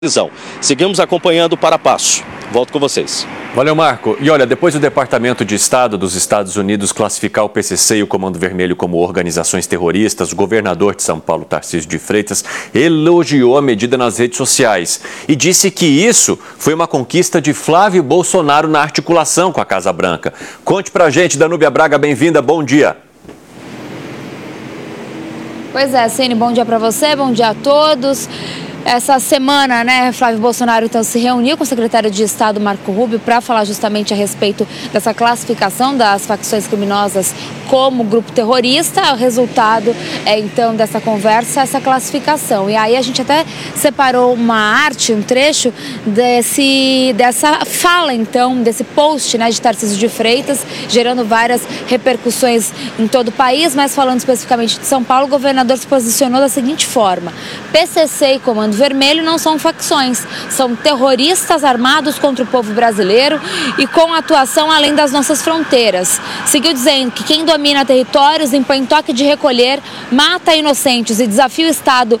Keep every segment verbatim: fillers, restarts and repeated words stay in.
Seguimos acompanhando o para passo. Volto com vocês. Valeu, Marco. E olha, depois do Departamento de Estado dos Estados Unidos classificar o P C C e o Comando Vermelho como organizações terroristas, o governador de São Paulo, Tarcísio de Freitas, elogiou a medida nas redes sociais e disse que isso foi uma conquista de Flávio Bolsonaro na articulação com a Casa Branca. Conte pra gente, Danúbia Braga, bem-vinda, bom dia. Pois é, Cine, bom dia para você, bom dia a todos. Essa semana, né, Flávio Bolsonaro então se reuniu com o secretário de Estado, Marco Rubio, para falar justamente a respeito dessa classificação das facções criminosas como grupo terrorista. O resultado é então dessa conversa, essa classificação. E aí a gente até separou uma arte, um trecho desse, dessa fala então, desse post, né, de Tarcísio de Freitas, gerando várias repercussões em todo o país, mas falando especificamente de São Paulo, o governador se posicionou da seguinte forma: P C C e Comando Vermelho não são facções, são terroristas armados contra o povo brasileiro e com atuação além das nossas fronteiras. Seguiu dizendo que quem domina territórios, impõe toque de recolher, mata inocentes e desafia o Estado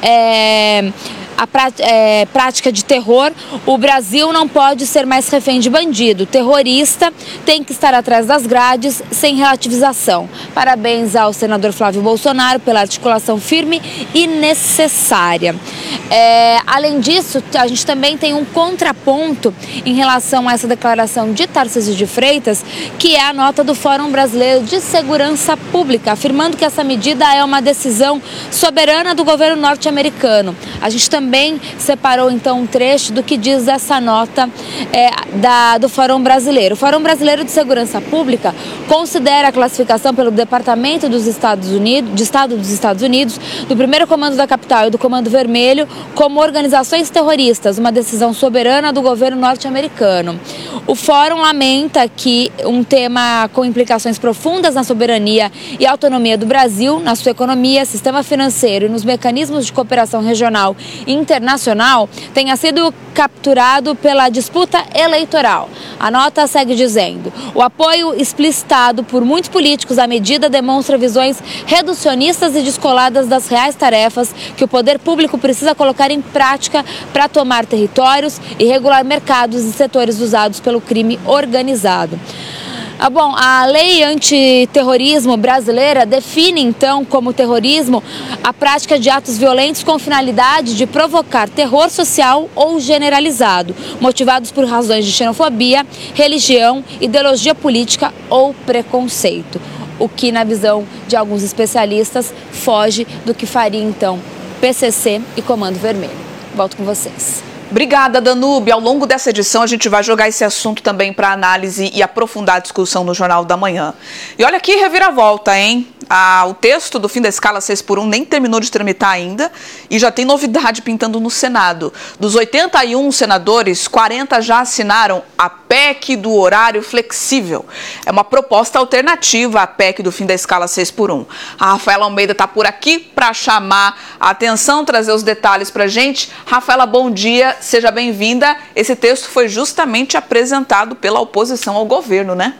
é... a é, prática de terror. O Brasil não pode ser mais refém de bandido. Terrorista tem que estar atrás das grades, sem relativização. Parabéns ao senador Flávio Bolsonaro pela articulação firme e necessária. É, além disso, a gente também tem um contraponto em relação a essa declaração de Tarcísio de Freitas, que é a nota do Fórum Brasileiro de Segurança Pública, afirmando que essa medida é uma decisão soberana do governo norte-americano. A gente também Também separou então um trecho do que diz essa nota é, da, do Fórum Brasileiro. O Fórum Brasileiro de Segurança Pública considera a classificação pelo Departamento dos Estados Unidos, de Estado dos Estados Unidos, do primeiro Comando da Capital e do Comando Vermelho como organizações terroristas, uma decisão soberana do governo norte-americano. O Fórum lamenta que um tema com implicações profundas na soberania e autonomia do Brasil, na sua economia, sistema financeiro e nos mecanismos de cooperação regional e internacional tenha sido capturado pela disputa eleitoral. A nota segue dizendo: o apoio explicitado por muitos políticos à medida demonstra visões reducionistas e descoladas das reais tarefas que o poder público precisa colocar em prática para tomar territórios e regular mercados e setores usados pelo crime organizado. Ah, bom, a lei antiterrorismo brasileira define, então, como terrorismo a prática de atos violentos com finalidade de provocar terror social ou generalizado, motivados por razões de xenofobia, religião, ideologia política ou preconceito. O que, na visão de alguns especialistas, foge do que faria, então, P C C e Comando Vermelho. Volto com vocês. Obrigada, Danúbia. Ao longo dessa edição, a gente vai jogar esse assunto também para análise e aprofundar a discussão no Jornal da Manhã. E olha que reviravolta, hein? Ah, o texto do fim da escala seis por um nem terminou de tramitar ainda e já tem novidade pintando no Senado. Dos oitenta e um senadores, quarenta já assinaram a P E C do horário flexível. É uma proposta alternativa à P E C do fim da escala seis por um. A Rafaela Almeida está por aqui para chamar a atenção, trazer os detalhes para a gente. Rafaela, bom dia, seja bem-vinda. Esse texto foi justamente apresentado pela oposição ao governo, né?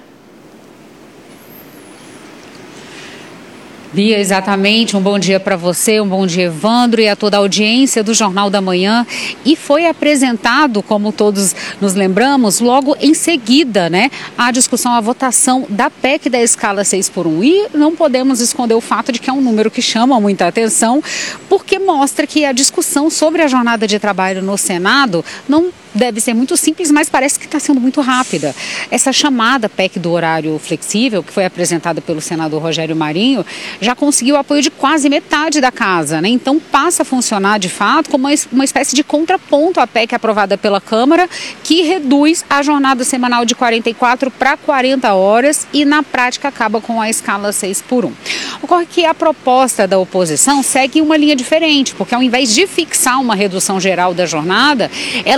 Bia, exatamente. Um bom dia para você, um bom dia, Evandro, e a toda a audiência do Jornal da Manhã. E foi apresentado, como todos nos lembramos, logo em seguida, né, a discussão, a votação da P E C da escala seis por um. E não podemos esconder o fato de que é um número que chama muita atenção, porque mostra que a discussão sobre a jornada de trabalho no Senado não deve ser muito simples, mas parece que está sendo muito rápida. Essa chamada P E C do horário flexível, que foi apresentada pelo senador Rogério Marinho, já conseguiu o apoio de quase metade da casa, né? Então passa a funcionar de fato como uma espécie de contraponto à P E C aprovada pela Câmara, que reduz a jornada semanal de quarenta e quatro para quarenta horas e na prática acaba com a escala seis por um. Ocorre que a proposta da oposição segue uma linha diferente, porque ao invés de fixar uma redução geral da jornada, ela defende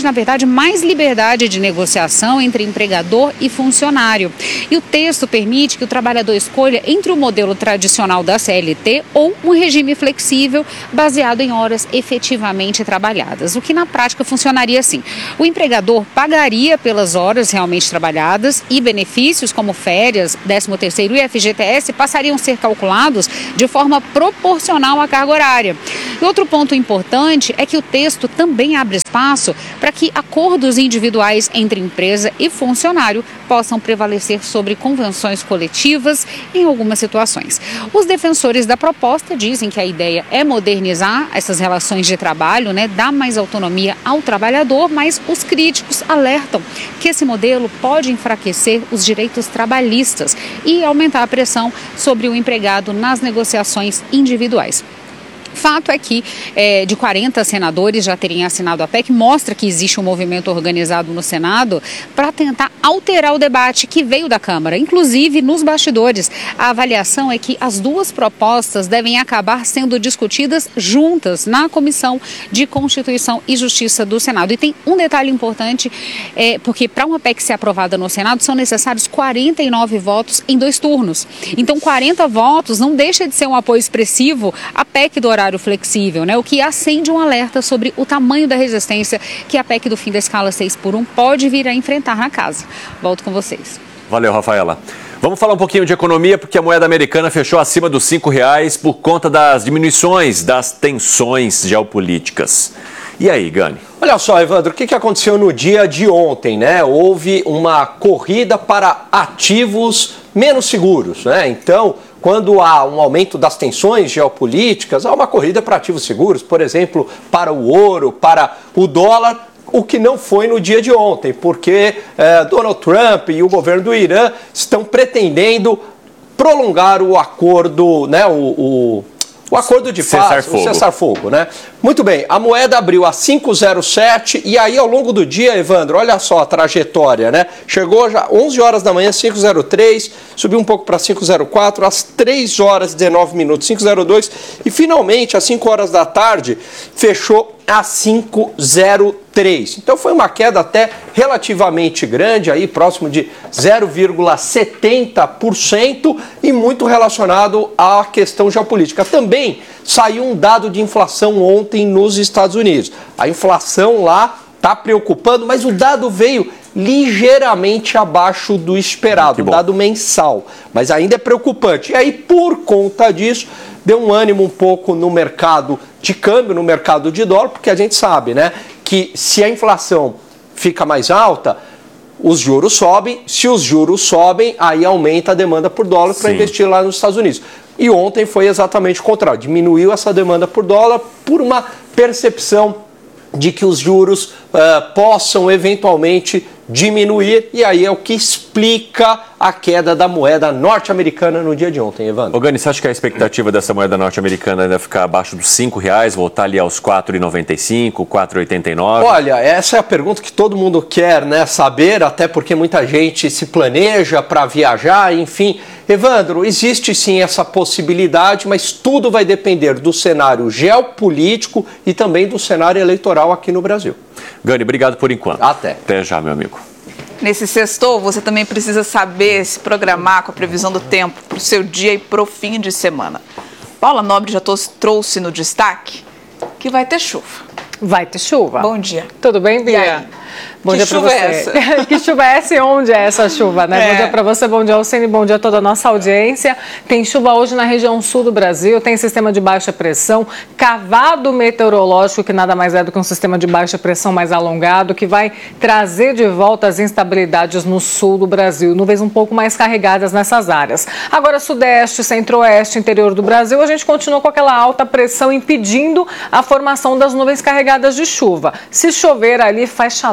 exige, na verdade, mais liberdade de negociação entre empregador e funcionário. E o texto permite que o trabalhador escolha entre o modelo tradicional da C L T ou um regime flexível baseado em horas efetivamente trabalhadas, o que na prática funcionaria assim. O empregador pagaria pelas horas realmente trabalhadas e benefícios como férias, décimo terceiro e F G T S passariam a ser calculados de forma proporcional à carga horária. E outro ponto importante é que o texto também abre espaço para que acordos individuais entre empresa e funcionário possam prevalecer sobre convenções coletivas em algumas situações. Os defensores da proposta dizem que a ideia é modernizar essas relações de trabalho, né, dar mais autonomia ao trabalhador, mas os críticos alertam que esse modelo pode enfraquecer os direitos trabalhistas e aumentar a pressão sobre o empregado nas negociações individuais. Fato é que é, de quarenta senadores já terem assinado a P E C, mostra que existe um movimento organizado no Senado para tentar alterar o debate que veio da Câmara, inclusive nos bastidores. A avaliação é que as duas propostas devem acabar sendo discutidas juntas na Comissão de Constituição e Justiça do Senado. E tem um detalhe importante, é, porque para uma P E C ser aprovada no Senado são necessários quarenta e nove votos em dois turnos. Então quarenta votos não deixa de ser um apoio expressivo à P E C do horário flexível, né? O que acende um alerta sobre o tamanho da resistência que a P E C do fim da escala seis por um pode vir a enfrentar na casa. Volto com vocês. Valeu, Rafaela. Vamos falar um pouquinho de economia, porque a moeda americana fechou acima dos cinco reais por conta das diminuições das tensões geopolíticas. E aí, Gani? Olha só, Evandro, o que que aconteceu no dia de ontem, né? Houve uma corrida para ativos menos seguros, né? Então, quando há um aumento das tensões geopolíticas, há uma corrida para ativos seguros, por exemplo, para o ouro, para o dólar, o que não foi no dia de ontem, porque eh, Donald Trump e o governo do Irã estão pretendendo prolongar o acordo, né, o, o, o acordo de paz, o cessar-fogo, né? Muito bem, a moeda abriu a cinco vírgula zero sete e aí ao longo do dia, Evandro, olha só a trajetória, né? Chegou já onze horas da manhã, cinco vírgula zero três, subiu um pouco para cinco vírgula zero quatro, às três horas e dezenove minutos, cinco vírgula zero dois e finalmente às cinco horas da tarde fechou a cinco vírgula zero três. Então foi uma queda até relativamente grande, aí próximo de zero vírgula setenta por cento e muito relacionado à questão geopolítica. Também saiu um dado de inflação ontem nos Estados Unidos. A inflação lá está preocupando, mas o dado veio ligeiramente abaixo do esperado, o dado mensal, mas ainda é preocupante. E aí, por conta disso, deu um ânimo um pouco no mercado de câmbio, no mercado de dólar, porque a gente sabe, né, que se a inflação fica mais alta, os juros sobem, se os juros sobem, aí aumenta a demanda por dólar para investir lá nos Estados Unidos. E ontem foi exatamente o contrário, diminuiu essa demanda por dólar por uma percepção de que os juros uh, possam eventualmente diminuir, e aí é o que explica a queda da moeda norte-americana no dia de ontem, Evandro. Ô Gani, você acha que a expectativa dessa moeda norte-americana ainda ficar abaixo dos cinco reais, voltar ali aos quatro reais e noventa e cinco, quatro reais e oitenta e nove? Olha, essa é a pergunta que todo mundo quer, né, saber, até porque muita gente se planeja para viajar, enfim. Evandro, existe sim essa possibilidade, mas tudo vai depender do cenário geopolítico e também do cenário eleitoral aqui no Brasil. Gani, obrigado por enquanto. Até. Até já, meu amigo. Nesse sextou, você também precisa saber se programar com a previsão do tempo para o seu dia e para o fim de semana. Paula Nobre já trouxe no destaque que vai ter chuva. Vai ter chuva. Bom dia. Tudo bem, Bia? Bom que dia pra chuva você. É essa? Que chuva é essa e onde é essa chuva, né? É. Bom dia pra você, bom dia ao Cine, bom dia a toda a nossa audiência. Tem chuva hoje na região sul do Brasil, tem sistema de baixa pressão, cavado meteorológico, que nada mais é do que um sistema de baixa pressão mais alongado, que vai trazer de volta as instabilidades no sul do Brasil, nuvens um pouco mais carregadas nessas áreas. Agora, sudeste, centro-oeste, interior do Brasil, a gente continua com aquela alta pressão impedindo a formação das nuvens carregadas de chuva. Se chover ali, faz chalé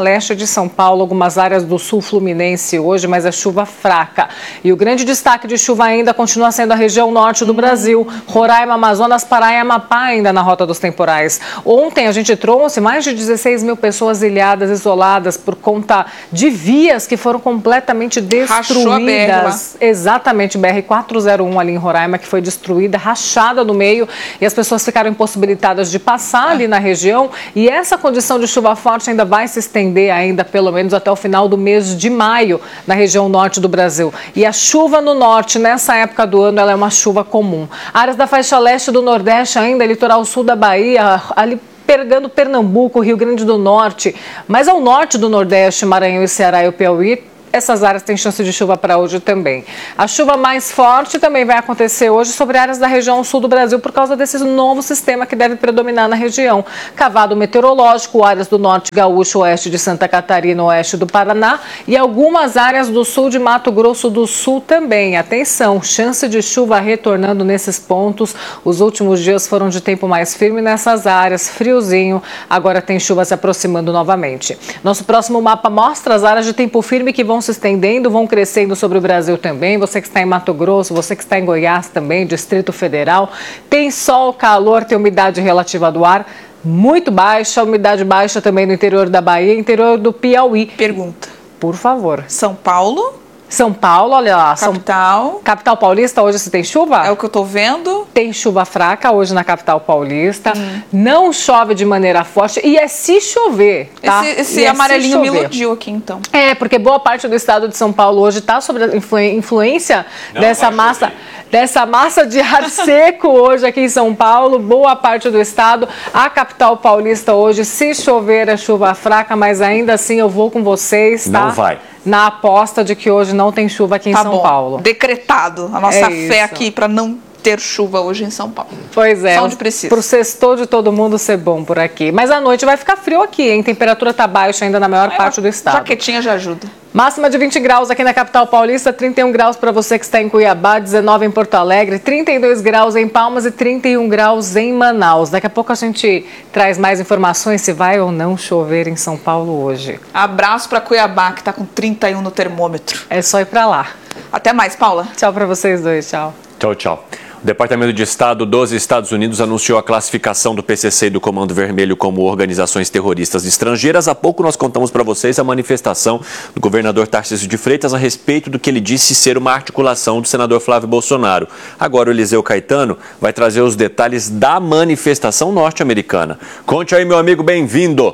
leste de São Paulo, algumas áreas do sul fluminense hoje, mas é chuva fraca. E o grande destaque de chuva ainda continua sendo a região norte do Brasil, Roraima, Amazonas, Pará e Amapá ainda na rota dos temporais. Ontem a gente trouxe mais de dezesseis mil pessoas ilhadas, isoladas por conta de vias que foram completamente destruídas. Exatamente, B R quatrocentos e um ali em Roraima, que foi destruída, rachada no meio, e as pessoas ficaram impossibilitadas de passar ali na região. E essa condição de chuva forte ainda vai se estender ainda pelo menos até o final do mês de maio na região norte do Brasil. E a chuva no norte nessa época do ano ela é uma chuva comum. Áreas da faixa leste do Nordeste ainda, litoral sul da Bahia, ali pegando Pernambuco, Rio Grande do Norte, mas ao norte do Nordeste, Maranhão e Ceará e o Piauí, essas áreas têm chance de chuva para hoje também. A chuva mais forte também vai acontecer hoje sobre áreas da região sul do Brasil por causa desse novo sistema que deve predominar na região. Cavado meteorológico, áreas do norte gaúcho, oeste de Santa Catarina, oeste do Paraná e algumas áreas do sul de Mato Grosso do Sul também. Atenção, chance de chuva retornando nesses pontos. Os últimos dias foram de tempo mais firme nessas áreas, friozinho. Agora tem chuva se aproximando novamente. Nosso próximo mapa mostra as áreas de tempo firme que vão se estendendo, vão crescendo sobre o Brasil também. Você que está em Mato Grosso, você que está em Goiás também, Distrito Federal. Tem sol, calor, tem umidade relativa do ar muito baixa, umidade baixa também no interior da Bahia, interior do Piauí. Pergunta. Por favor. São Paulo? São Paulo, olha lá. Capital. São... Capital Paulista, hoje se tem chuva? É o que eu tô vendo. Tem chuva fraca hoje na capital paulista. Hum. Não chove de maneira forte e é se chover, tá? Esse, esse amarelinho é me iludiu aqui, então. É, porque boa parte do estado de São Paulo hoje está sob a influ influência Não, dessa massa... Chover. Dessa massa de ar seco hoje aqui em São Paulo, boa parte do estado. A capital paulista hoje, se chover, é chuva fraca, mas ainda assim eu vou com vocês, tá? Não vai. Na aposta de que hoje não tem chuva aqui em tá São bom. Paulo. Decretado a nossa é fé isso. aqui para não ter chuva hoje em São Paulo. Pois é, só onde precisa. Pro sextou de todo mundo ser bom por aqui. Mas à noite vai ficar frio aqui, hein? Temperatura tá baixa ainda na maior é, parte do estado. Jaquetinha já ajuda. Máxima de vinte graus aqui na capital paulista, trinta e um graus para você que está em Cuiabá, dezenove em Porto Alegre, trinta e dois graus em Palmas e trinta e um graus em Manaus. Daqui a pouco a gente traz mais informações se vai ou não chover em São Paulo hoje. Abraço para Cuiabá, que está com trinta e um no termômetro. É só ir para lá. Até mais, Paula. Tchau para vocês dois, tchau. Tchau, tchau. O Departamento de Estado dos Estados Unidos anunciou a classificação do P C C e do Comando Vermelho como organizações terroristas estrangeiras. Há pouco nós contamos para vocês a manifestação do governador Tarcísio de Freitas a respeito do que ele disse ser uma articulação do senador Flávio Bolsonaro. Agora o Eliseu Caetano vai trazer os detalhes da manifestação norte-americana. Conte aí, meu amigo, bem-vindo!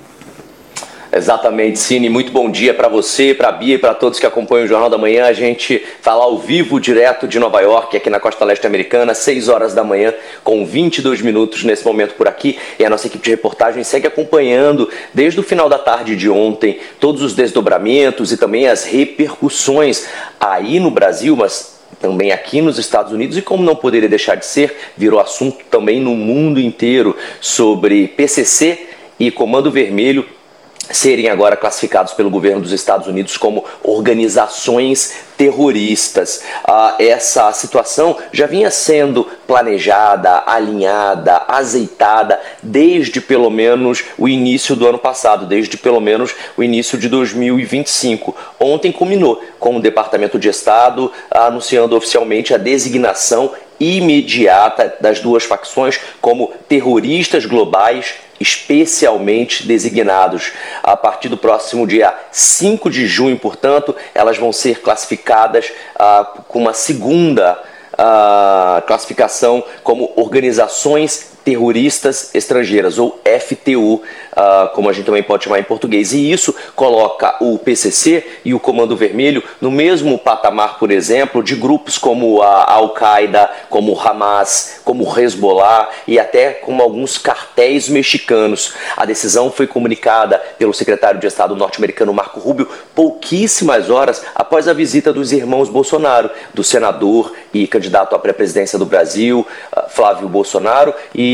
Exatamente, Cine. Muito bom dia para você, para a Bia e para todos que acompanham o Jornal da Manhã. A gente fala ao vivo, direto de Nova York, aqui na costa leste americana, seis horas da manhã, com vinte e dois minutos nesse momento por aqui. E a nossa equipe de reportagem segue acompanhando, desde o final da tarde de ontem, todos os desdobramentos e também as repercussões aí no Brasil, mas também aqui nos Estados Unidos, e como não poderia deixar de ser, virou assunto também no mundo inteiro sobre P C C e Comando Vermelho serem agora classificados pelo governo dos Estados Unidos como organizações terroristas. Ah, essa situação já vinha sendo planejada, alinhada, azeitada desde pelo menos o início do ano passado, desde pelo menos o início de dois mil e vinte e cinco. Ontem culminou com o Departamento de Estado anunciando oficialmente a designação imediata das duas facções como terroristas globais especialmente designados. A partir do próximo dia cinco de junho, portanto, elas vão ser classificadas uh, com uma segunda uh, classificação como organizações terroristas estrangeiras, ou F T U, uh, como a gente também pode chamar em português. E isso coloca o P C C e o Comando Vermelho no mesmo patamar, por exemplo, de grupos como a Al-Qaeda, como o Hamas, como o Hezbollah e até como alguns cartéis mexicanos. A decisão foi comunicada pelo secretário de Estado norte-americano Marco Rubio pouquíssimas horas após a visita dos irmãos Bolsonaro, do senador e candidato à pré-presidência do Brasil, uh, Flávio Bolsonaro, e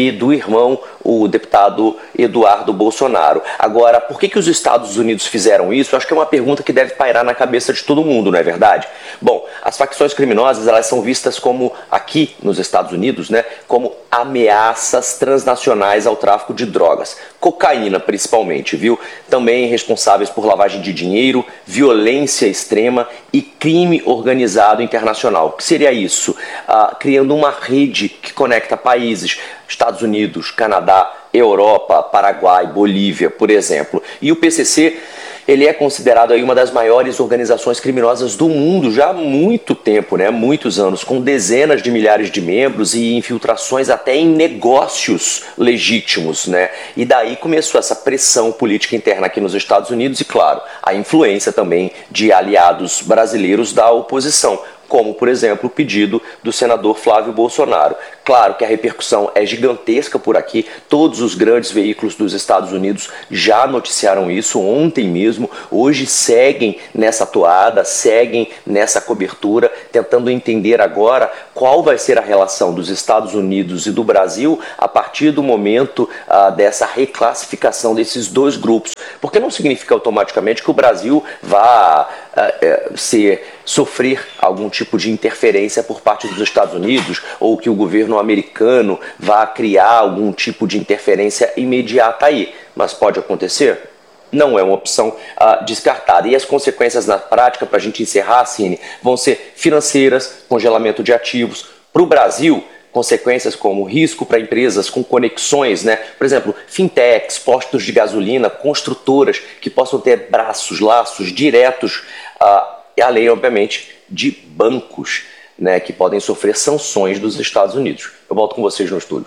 e do irmão, o deputado Eduardo Bolsonaro. Agora, por que que os Estados Unidos fizeram isso? Eu acho que é uma pergunta que deve pairar na cabeça de todo mundo, não é verdade? Bom, as facções criminosas, elas são vistas como, aqui nos Estados Unidos, né, como ameaças transnacionais ao tráfico de drogas. Cocaína, principalmente, viu? Também responsáveis por lavagem de dinheiro, violência extrema e crime organizado internacional. O que seria isso? Ah, criando uma rede que conecta países, Estados Unidos, Canadá, Europa, Paraguai, Bolívia, por exemplo. E o P C C, ele é considerado aí uma das maiores organizações criminosas do mundo já há muito tempo, né? Muitos anos, com dezenas de milhares de membros e infiltrações até em negócios legítimos, né? E daí começou essa pressão política interna aqui nos Estados Unidos e, claro, a influência também de aliados brasileiros da oposição, como, por exemplo, o pedido do senador Flávio Bolsonaro. Claro que a repercussão é gigantesca por aqui, todos os grandes veículos dos Estados Unidos já noticiaram isso ontem mesmo, hoje seguem nessa toada, seguem nessa cobertura, tentando entender agora qual vai ser a relação dos Estados Unidos e do Brasil a partir do momento ah, dessa reclassificação desses dois grupos, porque não significa automaticamente que o Brasil vá ah, é, ser, sofrer algum tipo de interferência por parte dos Estados Unidos ou que o governo americano vá criar algum tipo de interferência imediata aí. Mas pode acontecer? Não é uma opção uh, descartada. E as consequências na prática, para a gente encerrar, Cine, vão ser financeiras, congelamento de ativos. Para o Brasil, consequências como risco para empresas com conexões, né? Por exemplo, fintechs, postos de gasolina, construtoras que possam ter braços, laços diretos, uh, e além, obviamente, de bancos, né, que podem sofrer sanções dos Estados Unidos. Eu volto com vocês no estúdio.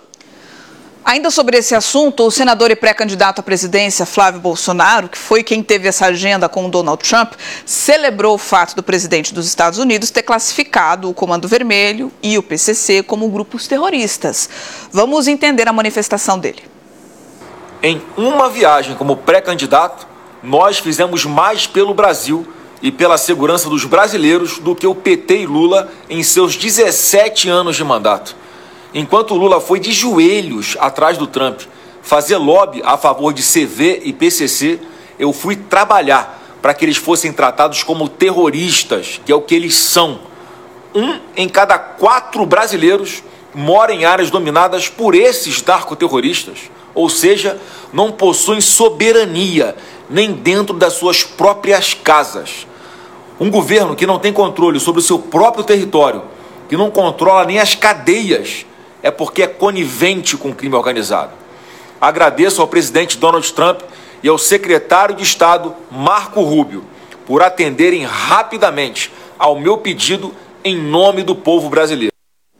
Ainda sobre esse assunto, o senador e pré-candidato à presidência, Flávio Bolsonaro, que foi quem teve essa agenda com o Donald Trump, celebrou o fato do presidente dos Estados Unidos ter classificado o Comando Vermelho e o P C C como grupos terroristas. Vamos entender a manifestação dele. Em uma viagem como pré-candidato, nós fizemos mais pelo Brasil e pela segurança dos brasileiros do que o P T e Lula em seus dezessete anos de mandato. Enquanto Lula foi de joelhos atrás do Trump fazer lobby a favor de C V e P C C, eu fui trabalhar para que eles fossem tratados como terroristas, que é o que eles são. Um em cada quatro brasileiros mora em áreas dominadas por esses narcoterroristas, ou seja, não possuem soberania nem dentro das suas próprias casas. Um governo que não tem controle sobre o seu próprio território, que não controla nem as cadeias, é porque é conivente com o crime organizado. Agradeço ao presidente Donald Trump e ao secretário de Estado Marco Rubio por atenderem rapidamente ao meu pedido em nome do povo brasileiro.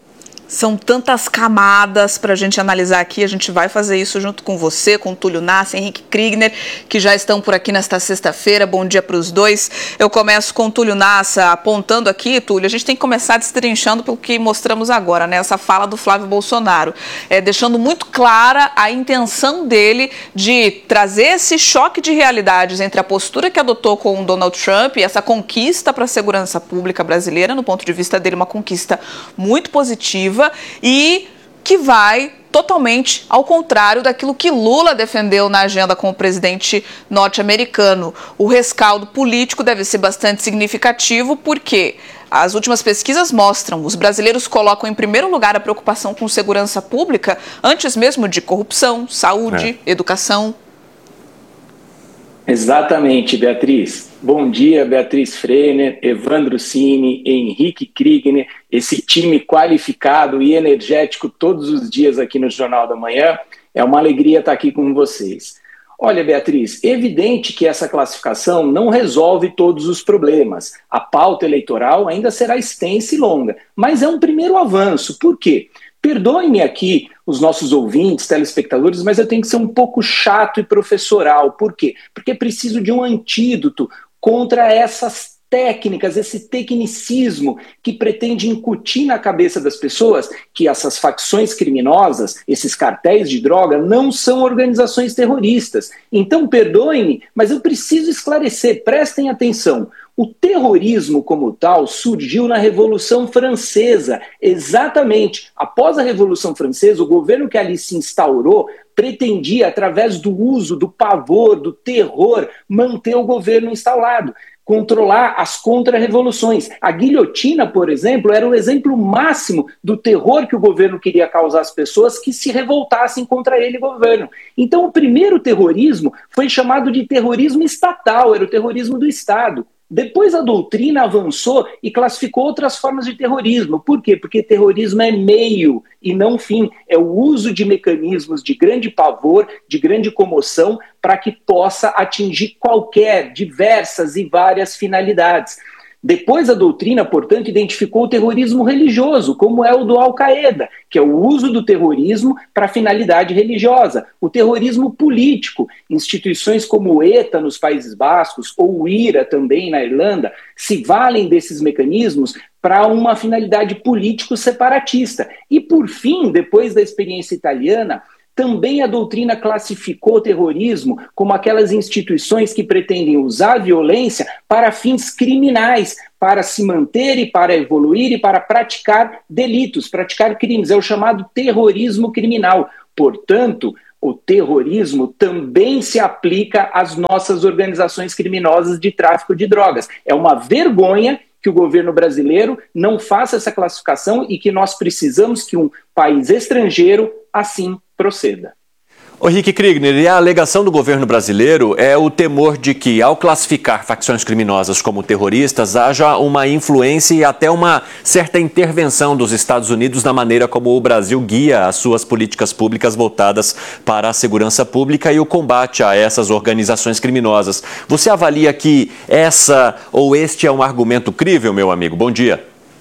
São tantas camadas para a gente analisar aqui. A gente vai fazer isso junto com você, com o Túlio Nassi, Henrique Kriegner, que já estão por aqui nesta sexta-feira. Bom dia para os dois. Eu começo com o Túlio Nassi apontando aqui, Túlio, a gente tem que começar destrinchando pelo que mostramos agora, né? Essa fala do Flávio Bolsonaro, é, deixando muito clara a intenção dele de trazer esse choque de realidades entre a postura que adotou com o Donald Trump e essa conquista para a segurança pública brasileira, no ponto de vista dele, uma conquista muito positiva, e que vai totalmente ao contrário daquilo que Lula defendeu na agenda com o presidente norte-americano. O rescaldo político deve ser bastante significativo porque as últimas pesquisas mostram que os brasileiros colocam em primeiro lugar a preocupação com segurança pública antes mesmo de corrupção, saúde, é. educação. Exatamente, Beatriz. Bom dia, Beatriz Frener, Evandro Cini, Henrique Kriegner, esse time qualificado e energético todos os dias aqui no Jornal da Manhã. É uma alegria estar aqui com vocês. Olha, Beatriz, é evidente que essa classificação não resolve todos os problemas. A pauta eleitoral ainda será extensa e longa, mas é um primeiro avanço. Por quê? Perdoem-me aqui os nossos ouvintes, telespectadores, mas eu tenho que ser um pouco chato e professoral. Por quê? Porque preciso de um antídoto contra essas técnicas, esse tecnicismo que pretende incutir na cabeça das pessoas que essas facções criminosas, esses cartéis de droga, não são organizações terroristas. Então, perdoem-me, mas eu preciso esclarecer, prestem atenção. O terrorismo como tal surgiu na Revolução Francesa, exatamente. Após a Revolução Francesa, o governo que ali se instaurou pretendia, através do uso do pavor, do terror, manter o governo instalado, controlar as contra-revoluções. A guilhotina, por exemplo, era o exemplo máximo do terror que o governo queria causar às pessoas que se revoltassem contra ele, governo. Então, o primeiro terrorismo foi chamado de terrorismo estatal, era o terrorismo do Estado. Depois a doutrina avançou e classificou outras formas de terrorismo. Por quê? Porque terrorismo é meio e não fim. É o uso de mecanismos de grande pavor, de grande comoção, para que possa atingir qualquer, diversas e várias finalidades. Depois a doutrina, portanto, identificou o terrorismo religioso, como é o do Al-Qaeda, que é o uso do terrorismo para finalidade religiosa. O terrorismo político, instituições como o ETA nos Países Bascos, ou o IRA também na Irlanda, se valem desses mecanismos para uma finalidade político-separatista. E, por fim, depois da experiência italiana, também a doutrina classificou o terrorismo como aquelas instituições que pretendem usar a violência para fins criminais, para se manter e para evoluir e para praticar delitos, praticar crimes. É o chamado terrorismo criminal. Portanto, o terrorismo também se aplica às nossas organizações criminosas de tráfico de drogas. É uma vergonha que o governo brasileiro não faça essa classificação e que nós precisamos que um país estrangeiro assim proceda. Ô Rick Kriegner, e a alegação do governo brasileiro é o temor de que, ao classificar facções criminosas como terroristas, haja uma influência e até uma certa intervenção dos Estados Unidos na maneira como o Brasil guia as suas políticas públicas voltadas para a segurança pública e o combate a essas organizações criminosas. Você avalia que essa ou este é um argumento crível, meu amigo? Bom dia.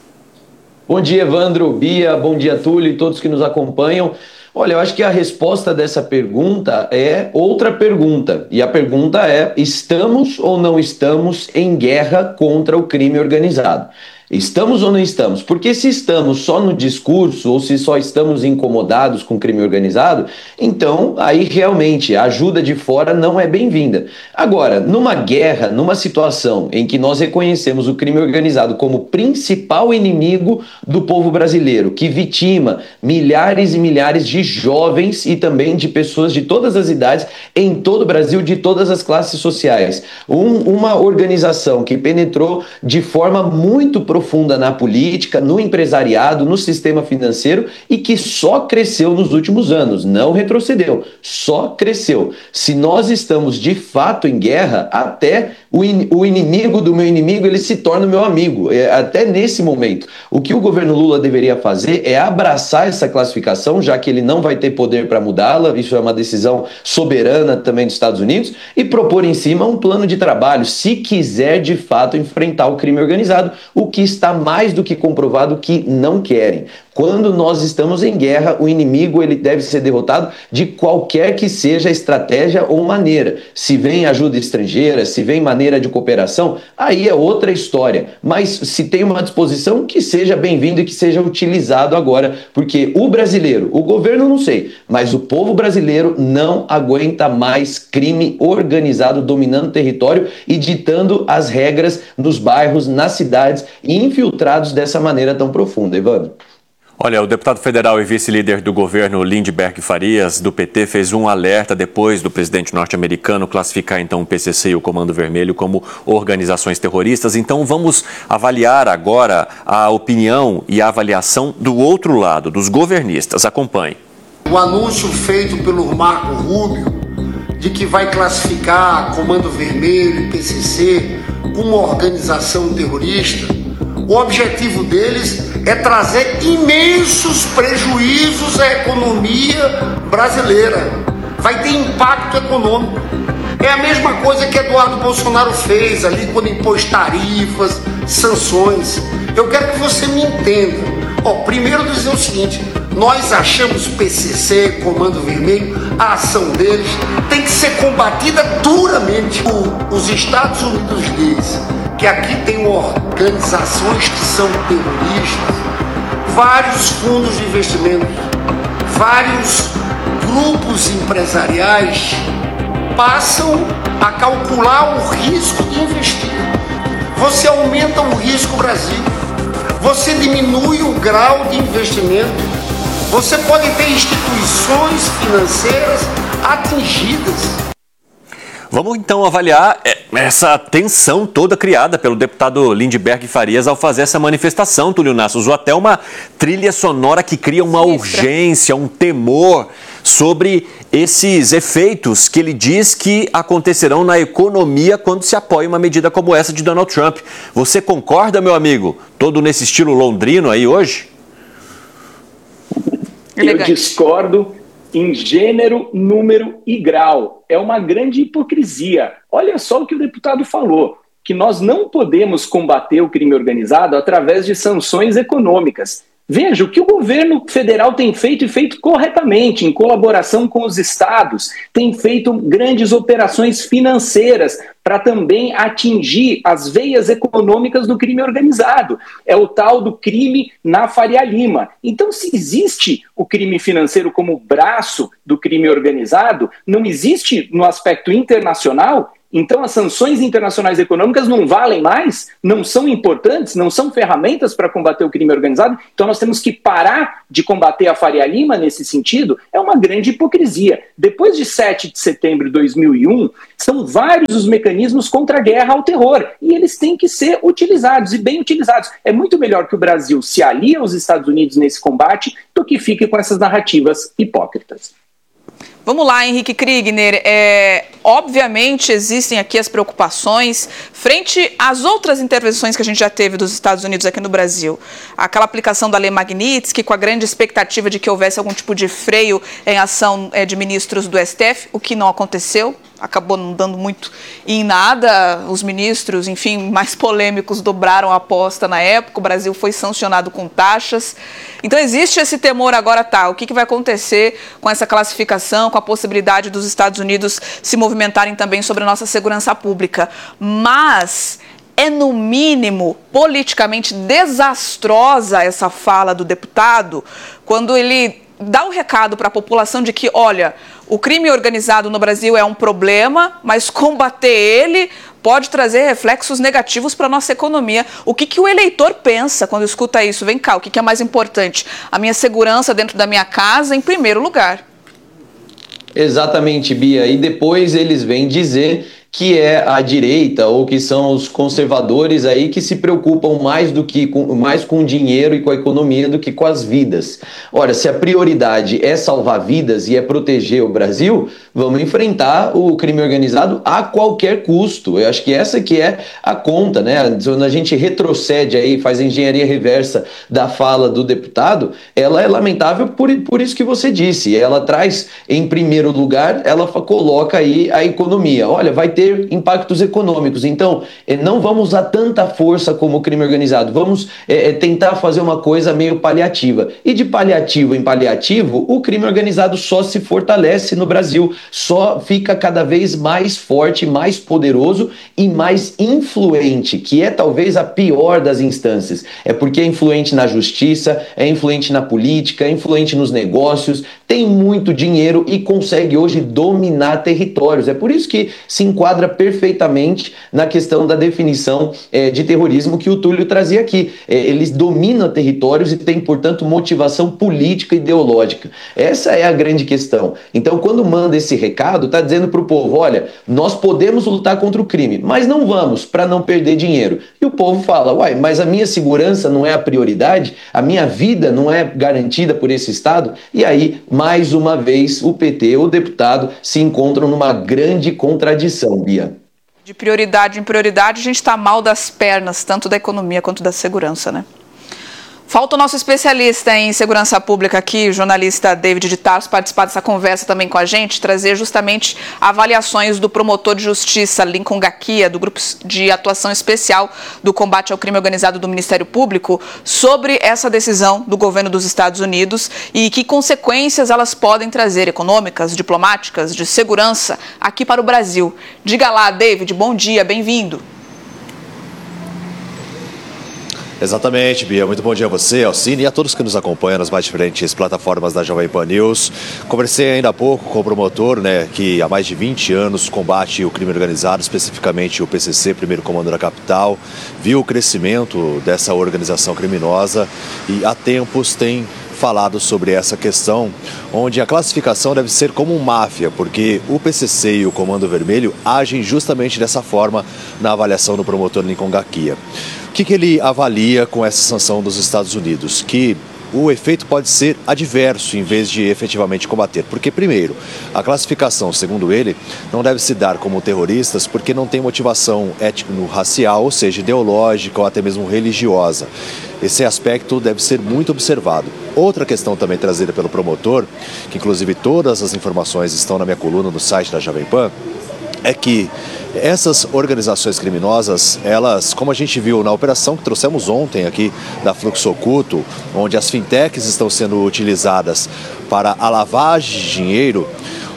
Bom dia, Evandro, Bia, bom dia, Túlio e todos que nos acompanham. Olha, eu acho que a resposta dessa pergunta é outra pergunta. E a pergunta é: estamos ou não estamos em guerra contra o crime organizado? Estamos ou não estamos? Porque se estamos só no discurso ou se só estamos incomodados com o crime organizado, então aí realmente a ajuda de fora não é bem-vinda. Agora, numa guerra, numa situação em que nós reconhecemos o crime organizado como principal inimigo do povo brasileiro, que vitima milhares e milhares de jovens e também de pessoas de todas as idades em todo o Brasil, de todas as classes sociais, um, uma organização que penetrou de forma muito profunda profunda na política, no empresariado, no sistema financeiro e que só cresceu nos últimos anos, não retrocedeu, só cresceu. Se nós estamos de fato em guerra, até o, in, o inimigo do meu inimigo, ele se torna meu amigo, é, até nesse momento. O que o governo Lula deveria fazer é abraçar essa classificação, já que ele não vai ter poder para mudá-la, isso é uma decisão soberana também dos Estados Unidos, e propor em cima um plano de trabalho, se quiser de fato enfrentar o crime organizado, o que está mais do que comprovado que não querem. Quando nós estamos em guerra, o inimigo ele deve ser derrotado de qualquer que seja a estratégia ou maneira. Se vem ajuda estrangeira, se vem maneira de cooperação, aí é outra história. Mas se tem uma disposição, que seja bem-vindo e que seja utilizado agora, porque o brasileiro, o governo não sei, mas o povo brasileiro não aguenta mais crime organizado dominando o território e ditando as regras nos bairros, nas cidades e infiltrados dessa maneira tão profunda. Evandro. Olha, o deputado federal e vice-líder do governo Lindeberg Farias, do P T, fez um alerta depois do presidente norte-americano classificar então o P C C e o Comando Vermelho como organizações terroristas. Então vamos avaliar agora a opinião e a avaliação do outro lado, dos governistas. Acompanhe. O anúncio feito pelo Marco Rubio de que vai classificar Comando Vermelho e P C C como organização terrorista, o objetivo deles é trazer imensos prejuízos à economia brasileira. Vai ter impacto econômico. É a mesma coisa que Eduardo Bolsonaro fez ali quando impôs tarifas, sanções. Eu quero que você me entenda. Ó, primeiro dizer o seguinte: Nós achamos P C C, Comando Vermelho, a ação deles tem que ser combatida duramente. O, os Estados Unidos dizem que aqui tem organizações que são terroristas, vários fundos de investimento, vários grupos empresariais passam a calcular o risco de investir. Você aumenta o risco Brasil, você diminui o grau de investimento. Você pode ter instituições financeiras atingidas. Vamos então avaliar essa tensão toda criada pelo deputado Lindbergh Farias ao fazer essa manifestação, Túlio Nasso. Usou até uma trilha sonora que cria uma urgência, um temor sobre esses efeitos que ele diz que acontecerão na economia quando se apoia uma medida como essa de Donald Trump. Você concorda, meu amigo? Todo nesse estilo londrino aí hoje? Eu discordo em gênero, número e grau. É uma grande hipocrisia. Olha só o que o deputado falou, que nós não podemos combater o crime organizado através de sanções econômicas. Veja, o que o governo federal tem feito e feito corretamente, em colaboração com os estados, tem feito grandes operações financeiras para também atingir as veias econômicas do crime organizado. É o tal do crime na Faria Lima. Então, se existe o crime financeiro como braço do crime organizado, não existe no aspecto internacional. Então as sanções internacionais econômicas não valem mais, não são importantes, não são ferramentas para combater o crime organizado. Então nós temos que parar de combater a Faria Lima nesse sentido. É uma grande hipocrisia. Depois de sete de setembro de dois mil e um, são vários os mecanismos contra a guerra ao terror e eles têm que ser utilizados e bem utilizados. É muito melhor que o Brasil se alie aos Estados Unidos nesse combate do que fique com essas narrativas hipócritas. Vamos lá, Henrique Kriegner. É, obviamente existem aqui as preocupações frente às outras intervenções que a gente já teve dos Estados Unidos aqui no Brasil. Aquela aplicação da Lei Magnitsky, com a grande expectativa de que houvesse algum tipo de freio em ação é, de ministros do S T F, o que não aconteceu. Acabou não dando muito em nada. Os ministros, enfim, mais polêmicos dobraram a aposta na época. O Brasil foi sancionado com taxas. Então existe esse temor agora, tá? O que, que vai acontecer com essa classificação, com a possibilidade dos Estados Unidos se movimentarem também sobre a nossa segurança pública. Mas é, no mínimo, politicamente desastrosa essa fala do deputado, quando ele dá o recado para a população de que, olha, o crime organizado no Brasil é um problema, mas combater ele pode trazer reflexos negativos para a nossa economia. O que, que o eleitor pensa quando escuta isso? Vem cá, o que, que é mais importante? A minha segurança dentro da minha casa, em primeiro lugar. Exatamente, Bia. E depois eles vêm dizer que é a direita ou que são os conservadores aí que se preocupam mais do que com, mais com o dinheiro e com a economia do que com as vidas. Ora, se a prioridade é salvar vidas e é proteger o Brasil, vamos enfrentar o crime organizado a qualquer custo. Eu acho que essa que é a conta, né? Quando a gente retrocede aí, faz a engenharia reversa da fala do deputado, ela é lamentável por, por isso que você disse. Ela traz, em primeiro lugar, ela coloca aí a economia. Olha, vai ter impactos econômicos. Então, não vamos usar tanta força como o crime organizado. Vamos é, tentar fazer uma coisa meio paliativa. E de paliativo em paliativo, o crime organizado só se fortalece no Brasil. Só fica cada vez mais forte, mais poderoso e mais influente, que é talvez a pior das instâncias. É porque é influente na justiça, é influente na política, é influente nos negócios, tem muito dinheiro e consegue hoje dominar territórios. É por isso que se enquadra perfeitamente na questão da definição é, de terrorismo que o Túlio trazia aqui. É, eles dominam territórios e têm, portanto, motivação política e ideológica. Essa é a grande questão. Então, quando manda esse recado, está dizendo para o povo, olha, nós podemos lutar contra o crime, mas não vamos, para não perder dinheiro. E o povo fala, uai, mas a minha segurança não é a prioridade? A minha vida não é garantida por esse Estado? E aí, mais uma vez, o P T, o deputado, se encontram numa grande contradição, Bia. De prioridade em prioridade, a gente está mal das pernas, tanto da economia quanto da segurança, né? Falta o nosso especialista em segurança pública aqui, o jornalista David de Tarso, participar dessa conversa também com a gente, trazer justamente avaliações do promotor de justiça Lincoln Gakia, do Grupo de Atuação Especial do Combate ao Crime Organizado do Ministério Público, sobre essa decisão do governo dos Estados Unidos e que consequências elas podem trazer, econômicas, diplomáticas, de segurança, aqui para o Brasil. Diga lá, David, bom dia, bem-vindo. Exatamente, Bia. Muito bom dia a você, ao Cine e a todos que nos acompanham nas mais diferentes plataformas da Jovem Pan News. Conversei ainda há pouco com o promotor, né, que há mais de vinte anos combate o crime organizado, especificamente o P C C, Primeiro Comando da Capital. Viu o crescimento dessa organização criminosa e há tempos tem falado sobre essa questão, onde a classificação deve ser como um máfia, porque o P C C e o Comando Vermelho agem justamente dessa forma na avaliação do promotor Lincoln Gakia. O que, que ele avalia com essa sanção dos Estados Unidos? Que o efeito pode ser adverso em vez de efetivamente combater. Porque, primeiro, a classificação, segundo ele, não deve se dar como terroristas porque não tem motivação étnico-racial, ou seja, ideológica ou até mesmo religiosa. Esse aspecto deve ser muito observado. Outra questão também trazida pelo promotor, que inclusive todas as informações estão na minha coluna no site da Jovem Pan, é que essas organizações criminosas, elas, como a gente viu na operação que trouxemos ontem aqui da Fluxo Oculto, onde as fintechs estão sendo utilizadas para a lavagem de dinheiro,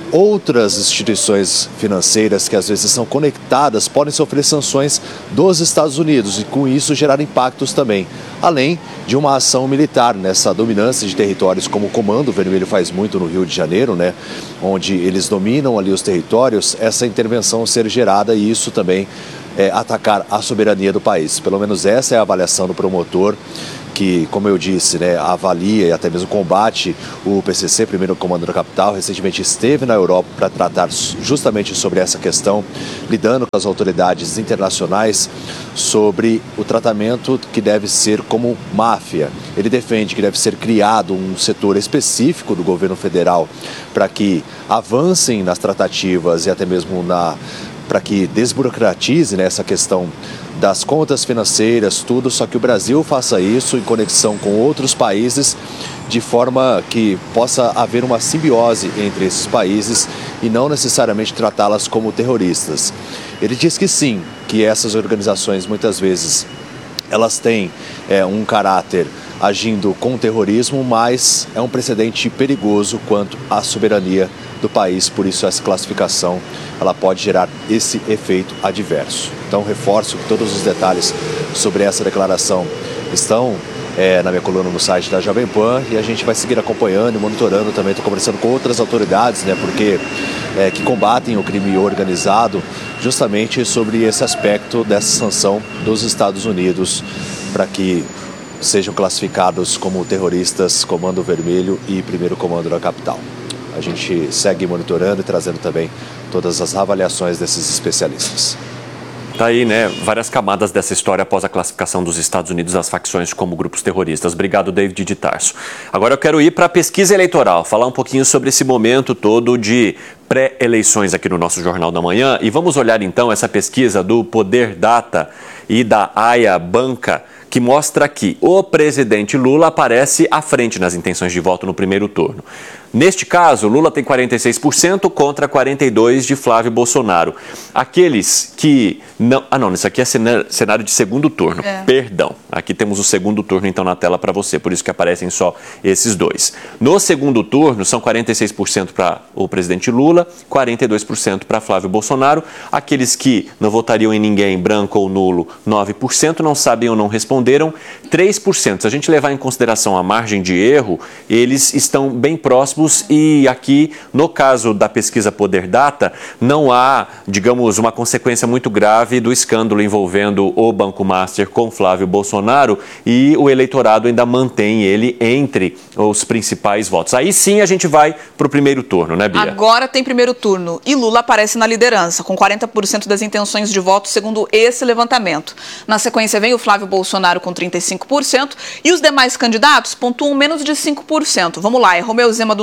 outras instituições financeiras que às vezes são conectadas podem sofrer sanções dos Estados Unidos e com isso gerar impactos também, além de uma ação militar nessa dominância de territórios, como o Comando Vermelho faz muito no Rio de Janeiro, né, onde eles dominam ali os territórios, essa intervenção ser gerada e isso também é, atacar a soberania do país. Pelo menos essa é a avaliação do promotor, que, como eu disse, né, avalia e até mesmo combate o P C C, Primeiro Comando da Capital. Recentemente esteve na Europa para tratar justamente sobre essa questão, lidando com as autoridades internacionais sobre o tratamento que deve ser como máfia. Ele defende que deve ser criado um setor específico do governo federal para que avancem nas tratativas e até mesmo na para que desburocratize, né, essa questão das contas financeiras, tudo, só que o Brasil faça isso em conexão com outros países, de forma que possa haver uma simbiose entre esses países e não necessariamente tratá-las como terroristas. Ele diz que sim, que essas organizações muitas vezes elas têm é, um caráter agindo com terrorismo, mas é um precedente perigoso quanto à soberania do país, por isso essa classificação ela pode gerar esse efeito adverso. Então reforço que todos os detalhes sobre essa declaração estão é, na minha coluna no site da Jovem Pan e a gente vai seguir acompanhando e monitorando também. Estou conversando com outras autoridades, né, porque é, que combatem o crime organizado, justamente sobre esse aspecto dessa sanção dos Estados Unidos para que sejam classificados como terroristas Comando Vermelho e Primeiro Comando da Capital. A gente segue monitorando e trazendo também todas as avaliações desses especialistas. Tá aí, né? Várias camadas dessa história após a classificação dos Estados Unidos das facções como grupos terroristas. Obrigado, David de Tarso. Agora eu quero ir para a pesquisa eleitoral, falar um pouquinho sobre esse momento todo de pré-eleições aqui no nosso Jornal da Manhã. E vamos olhar então essa pesquisa do Poder Data e da Aya Banca, que mostra que o presidente Lula aparece à frente nas intenções de voto no primeiro turno. Neste caso, Lula tem quarenta e seis por cento contra quarenta e dois por cento de Flávio Bolsonaro. Aqueles que não... Ah, não, isso aqui é cenário de segundo turno. É. Perdão. Aqui temos o segundo turno, então, na tela para você. Por isso que aparecem só esses dois. No segundo turno, são quarenta e seis por cento para o presidente Lula, quarenta e dois por cento para Flávio Bolsonaro. Aqueles que não votariam em ninguém, branco ou nulo, nove por cento. Não sabem ou não responderam, três por cento. Se a gente levar em consideração a margem de erro, eles estão bem próximos. E aqui, no caso da pesquisa Poder Data, não há, digamos, uma consequência muito grave do escândalo envolvendo o Banco Master com Flávio Bolsonaro e o eleitorado ainda mantém ele entre os principais votos. Aí sim a gente vai para o primeiro turno, né, Bia? Agora tem primeiro turno e Lula aparece na liderança, com quarenta por cento das intenções de voto, segundo esse levantamento. Na sequência vem o Flávio Bolsonaro com trinta e cinco por cento e os demais candidatos pontuam menos de cinco por cento. Vamos lá, é Romeu Zema do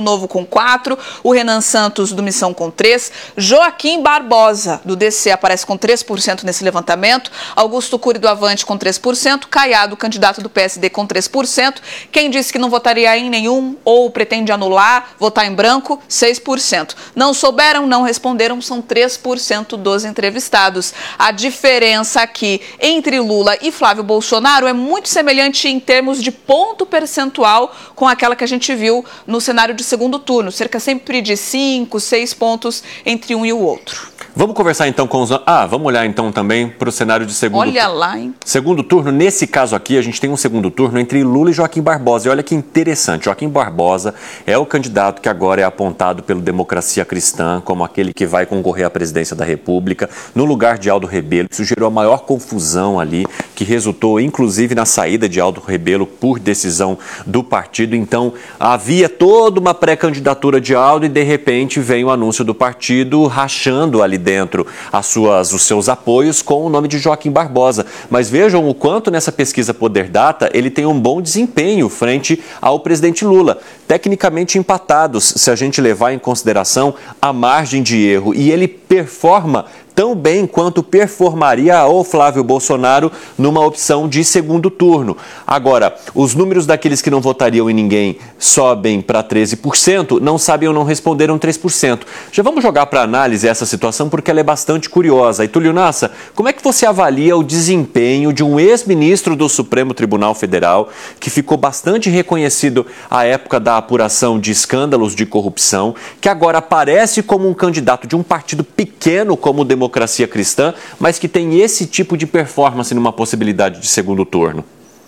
Novo com quatro, o Renan Santos do Missão com três, Joaquim Barbosa do D C aparece com três por cento nesse levantamento, Augusto Cury do Avante com três por cento, Caiado, candidato do P S D, com três por cento, quem disse que não votaria em nenhum ou pretende anular, votar em branco, seis por cento. Não souberam, não responderam, são três por cento dos entrevistados. A diferença aqui entre Lula e Flávio Bolsonaro é muito semelhante em termos de ponto percentual com aquela que a gente viu no cenário de segundo turno, cerca sempre de cinco, seis pontos entre um e o outro. Vamos conversar então com os... Ah, vamos olhar então também para o cenário de segundo turno. Olha lá, hein? Segundo turno, nesse caso aqui, a gente tem um segundo turno entre Lula e Joaquim Barbosa. E olha que interessante, Joaquim Barbosa é o candidato que agora é apontado pelo Democracia Cristã como aquele que vai concorrer à presidência da República, no lugar de Aldo Rebelo. Isso gerou a maior confusão ali, que resultou inclusive na saída de Aldo Rebelo por decisão do partido. Então, havia toda uma pré-candidatura de Aldo e de repente vem o anúncio do partido rachando ali dentro as suas, os seus apoios com o nome de Joaquim Barbosa. Mas vejam o quanto nessa pesquisa Poder Data ele tem um bom desempenho frente ao presidente Lula. Tecnicamente empatados, se a gente levar em consideração a margem de erro. E ele performa tão bem quanto performaria o Flávio Bolsonaro numa opção de segundo turno. Agora, os números daqueles que não votariam em ninguém sobem para treze por cento, não sabem ou não responderam três por cento. Já vamos jogar para análise essa situação porque ela é bastante curiosa. E Túlio Nassa, como é que você avalia o desempenho de um ex-ministro do Supremo Tribunal Federal que ficou bastante reconhecido à época da apuração de escândalos de corrupção, que agora aparece como um candidato de um partido pequeno como o Democracia Democracia Cristã, mas que tem esse tipo de performance numa possibilidade de segundo turno?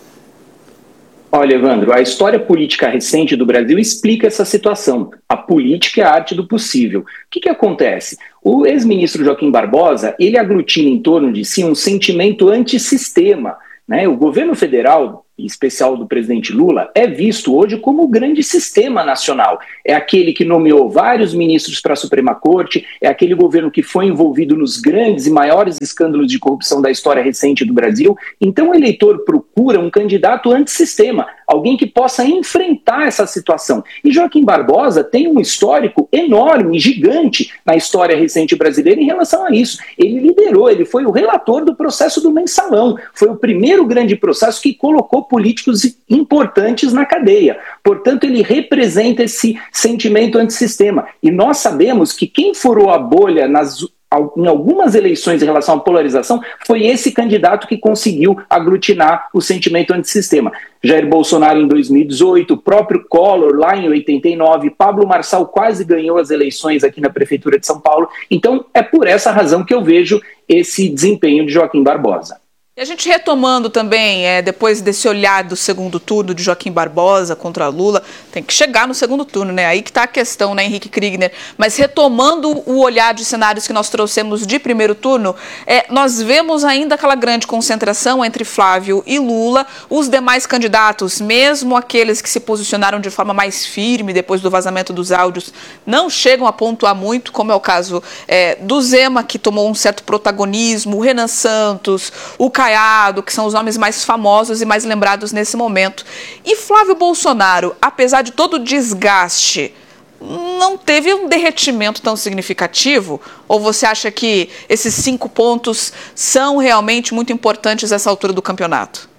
Olha, Evandro, a história política recente do Brasil explica essa situação. A política é a arte do possível. O que que acontece? O ex-ministro Joaquim Barbosa, ele aglutina em torno de si um sentimento antissistema, né? O governo federal, em especial do presidente Lula, é visto hoje como o grande sistema nacional. É aquele que nomeou vários ministros para a Suprema Corte, é aquele governo que foi envolvido nos grandes e maiores escândalos de corrupção da história recente do Brasil. Então o eleitor procura um candidato antissistema, alguém que possa enfrentar essa situação. E Joaquim Barbosa tem um histórico enorme, gigante na história recente brasileira em relação a isso. Ele liderou, ele foi o relator do processo do Mensalão, foi o primeiro grande processo que colocou políticos importantes na cadeia. Portanto, ele representa esse sentimento antissistema. E nós sabemos que quem furou a bolha nas, em algumas eleições em relação à polarização foi esse candidato que conseguiu aglutinar o sentimento antissistema. Jair Bolsonaro em dois mil e dezoito, o próprio Collor lá em oitenta e nove, Pablo Marçal quase ganhou as eleições aqui na Prefeitura de São Paulo. Então, é por essa razão que eu vejo esse desempenho de Joaquim Barbosa. E a gente retomando também, é, depois desse olhar do segundo turno de Joaquim Barbosa contra Lula, tem que chegar no segundo turno, né? Aí que está a questão, né, Henrique Kriegner? Mas retomando o olhar de cenários que nós trouxemos de primeiro turno, é, nós vemos ainda aquela grande concentração entre Flávio e Lula. Os demais candidatos, mesmo aqueles que se posicionaram de forma mais firme depois do vazamento dos áudios, não chegam a pontuar muito, como é o caso é, do Zema, que tomou um certo protagonismo, o Renan Santos, o Caiado, que são os nomes mais famosos e mais lembrados nesse momento. E Flávio Bolsonaro, apesar de todo o desgaste, não teve um derretimento tão significativo? Ou você acha que esses cinco pontos são realmente muito importantes nessa altura do campeonato?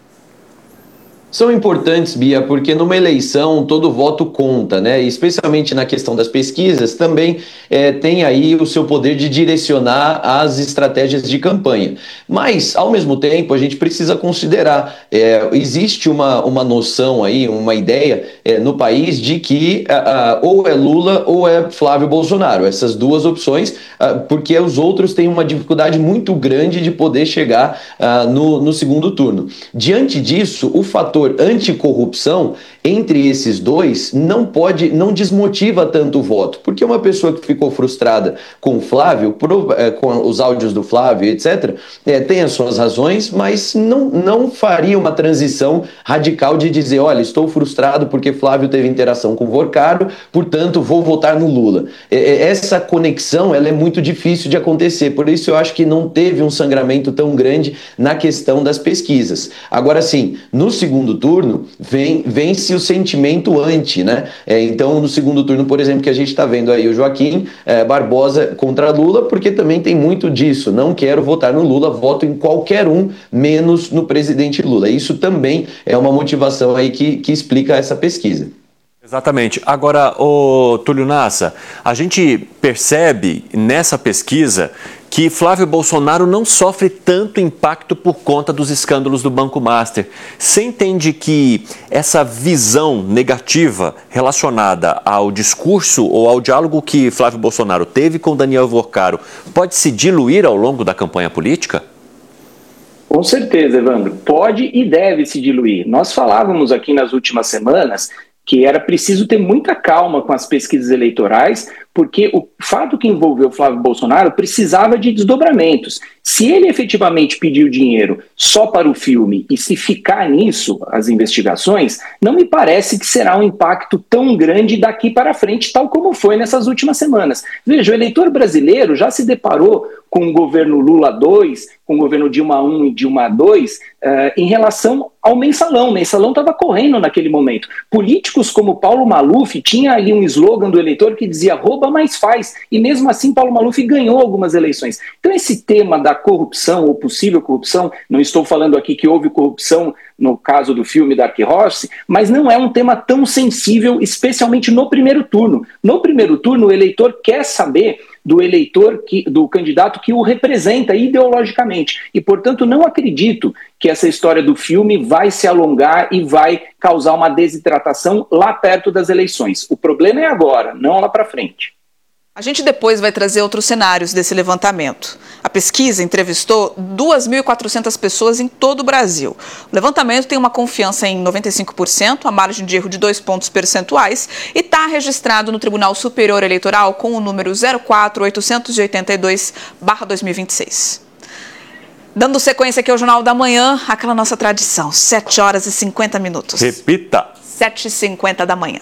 São importantes, Bia, porque numa eleição todo voto conta, né? E especialmente na questão das pesquisas, também é, tem aí o seu poder de direcionar as estratégias de campanha. Mas, ao mesmo tempo, a gente precisa considerar, é, existe uma, uma noção aí, uma ideia é, no país de que a, a, ou é Lula ou é Flávio Bolsonaro, essas duas opções, a, porque os outros têm uma dificuldade muito grande de poder chegar a, no, no segundo turno. Diante disso, o fator anticorrupção entre esses dois não pode, não desmotiva tanto o voto, porque uma pessoa que ficou frustrada com o Flávio, com os áudios do Flávio, etcétera, é, tem as suas razões, mas não, não faria uma transição radical de dizer, olha, estou frustrado porque Flávio teve interação com o Vorcaro, portanto vou votar no Lula. Essa conexão ela é muito difícil de acontecer, por isso eu acho que não teve um sangramento tão grande na questão das pesquisas. Agora sim, no segundo turno, vem, vem esse o sentimento anti, né? É, então, no segundo turno, por exemplo, que a gente está vendo aí o Joaquim é, Barbosa contra Lula, porque também tem muito disso. Não quero votar no Lula, voto em qualquer um, menos no presidente Lula. Isso também é uma motivação aí que, que explica essa pesquisa. Exatamente. Agora, ô Túlio Nassa, a gente percebe nessa pesquisa que Flávio Bolsonaro não sofre tanto impacto por conta dos escândalos do Banco Master. Você entende que essa visão negativa relacionada ao discurso ou ao diálogo que Flávio Bolsonaro teve com Daniel Vorcaro pode se diluir ao longo da campanha política? Com certeza, Evandro. Pode e deve se diluir. Nós falávamos aqui nas últimas semanas que era preciso ter muita calma com as pesquisas eleitorais, porque o fato que envolveu o Flávio Bolsonaro precisava de desdobramentos. Se ele efetivamente pediu dinheiro só para o filme e se ficar nisso, as investigações, não me parece que será um impacto tão grande daqui para frente, tal como foi nessas últimas semanas. Veja, o eleitor brasileiro já se deparou com o governo Lula dois, com o governo Dilma um e Dilma dois, uh, em relação ao mensalão. O mensalão estava correndo naquele momento. Políticos como Paulo Maluf tinha ali um slogan do eleitor que dizia rouba, mas faz. E mesmo assim Paulo Maluf ganhou algumas eleições. Então esse tema da corrupção ou possível corrupção, não estou falando aqui que houve corrupção no caso do filme Dark Horse, mas não é um tema tão sensível, especialmente no primeiro turno. No primeiro turno o eleitor quer saber do eleitor, que, do candidato que o representa ideologicamente. E, portanto, não acredito que essa história do filme vai se alongar e vai causar uma desidratação lá perto das eleições. O problema é agora, não lá para frente. A gente depois vai trazer outros cenários desse levantamento. A pesquisa entrevistou duas mil e quatrocentas pessoas em todo o Brasil. O levantamento tem uma confiança em noventa e cinco por cento, a margem de erro de dois pontos percentuais, e está registrado no Tribunal Superior Eleitoral com o número zero quatro oitocentos e oitenta e dois barra dois mil e vinte e seis. Dando sequência aqui ao Jornal da Manhã, aquela nossa tradição, sete horas e cinquenta minutos. Repita. sete e cinquenta da manhã.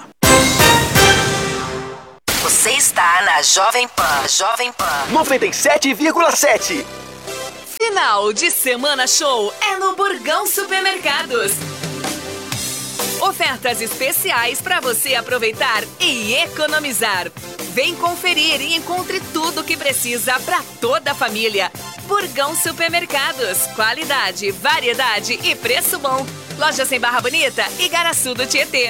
Você está na Jovem Pan, Jovem Pan noventa e sete vírgula sete. Final de semana show é no Burgão Supermercados. Ofertas especiais para você aproveitar e economizar. Vem conferir e encontre tudo o que precisa para toda a família. Burgão Supermercados, qualidade, variedade e preço bom. Lojas em Barra Bonita e Garaçu do Tietê.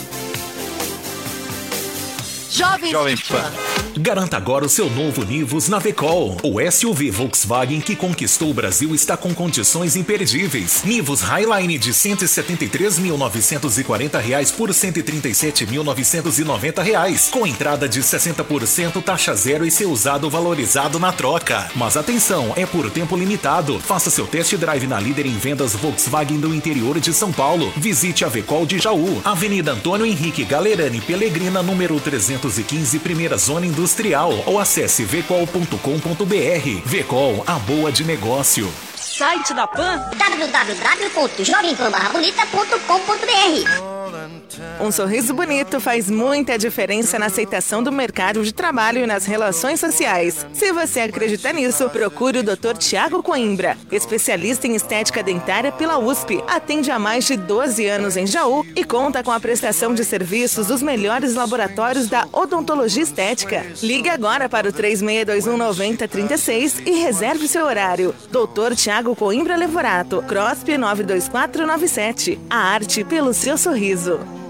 Jovem, Jovem Pan. Garanta agora o seu novo Nivus na Vecol. O S U V Volkswagen que conquistou o Brasil está com condições imperdíveis. Nivus Highline de cento e setenta e três mil novecentos e quarenta reais por cento e trinta e sete mil novecentos e noventa reais. Com entrada de sessenta por cento, taxa zero e seu usado valorizado na troca. Mas atenção, é por tempo limitado. Faça seu test drive na líder em vendas Volkswagen do interior de São Paulo. Visite a Vecol de Jaú, Avenida Antônio Henrique Galerani Pelegrina, número trezentos e quinze, primeira zona industrial, ou acesse vecol ponto com ponto br. Vecol, a boa de negócio. Site da Pan w w w ponto jovem pan barra bonita ponto com ponto br. Um sorriso bonito faz muita diferença na aceitação do mercado de trabalho e nas relações sociais. Se você acredita nisso, procure o doutor Tiago Coimbra, especialista em estética dentária pela U S P. Atende há mais de doze anos em Jaú e conta com a prestação de serviços dos melhores laboratórios da odontologia estética. Ligue agora para o três seis dois um nove zero três seis e reserve seu horário. doutor Tiago Coimbra Levorato, CROSP nove dois quatro nove sete. A arte pelo seu sorriso.